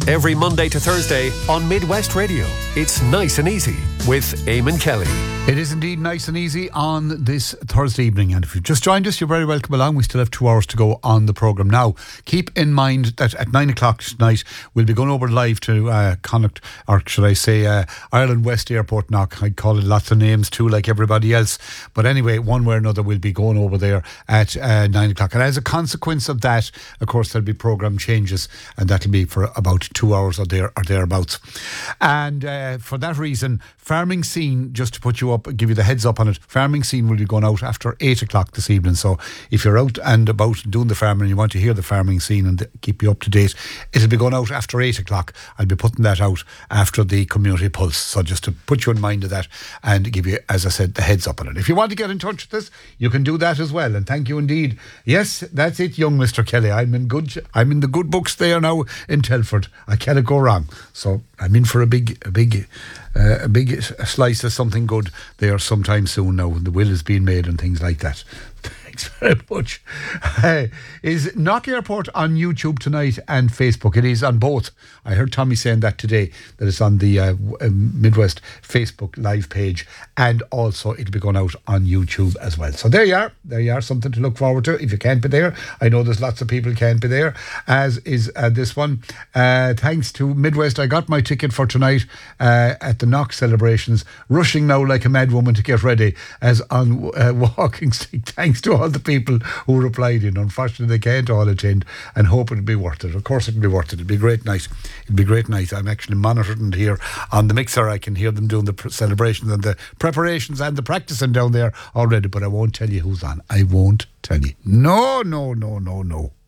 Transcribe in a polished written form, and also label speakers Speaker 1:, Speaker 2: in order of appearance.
Speaker 1: every Monday to Thursday on Midwest Radio. It's Nice and Easy with Eamon Kelly.
Speaker 2: It is indeed nice and easy on this Thursday evening, and if you've just joined us, you're very welcome along. We still have 2 hours to go on the programme now. Keep in mind that at 9 o'clock tonight we'll be going over live to Connacht, or should I say Ireland West Airport Knock. I call it lots of names too, like everybody else, but anyway, one way or another we'll be going over there at 9 o'clock, and as a consequence of that, of course, there'll be programme changes, and that'll be for about 2 hours or thereabouts. And for that reason, Farming Scene, just to put you up, give you the heads up on it, Farming Scene will be going out after 8 o'clock this evening. So if you're out and about doing the farming and you want to hear the Farming Scene and keep you up to date, it'll be going out after 8 o'clock. I'll be putting that out after the Community Pulse. So just to put you in mind of that and give you, as I said, the heads up on it. If you want to get in touch with us, you can do that as well. And thank you indeed. Yes, that's it, young Mr. Kelly. I'm in the good books there now in Telford. I cannot go wrong. So I'm in for a big slice of something good there sometime soon now. The will is being made and things like that. Thanks very much. Is Knock Airport on YouTube tonight and Facebook? It is on both. I heard Tommy saying that today, that it's on the Midwest Facebook live page, and also it'll be going out on YouTube as well. So there you are, something to look forward to if you can't be there. I know there's lots of people can't be there, as is this one. Thanks to Midwest, I got my ticket for tonight at the Knock celebrations, rushing now like a mad woman to get ready as on walking stick. Thanks to all the people who replied in. Unfortunately, they can't all attend, and hope it'll be worth it. Of course it'll be worth it. It'll be a great night. I'm actually monitoring it here on the mixer. I can hear them doing the celebrations and the preparations and the practicing down there already, but I won't tell you who's on. I won't tell you. No.